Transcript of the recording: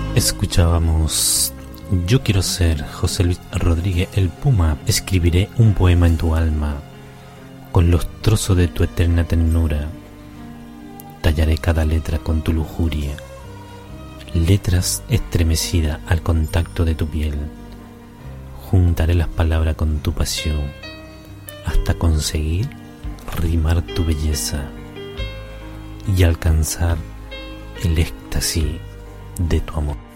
Escuchábamos Yo quiero ser José Luis Rodríguez el Puma. Escribiré un poema en tu alma, con los trozos de tu eterna ternura. Tallaré cada letra con tu lujuria, letras estremecidas al contacto de tu piel. Juntaré las palabras con tu pasión, hasta conseguir rimar tu belleza y alcanzar el éxtasis de tu amor.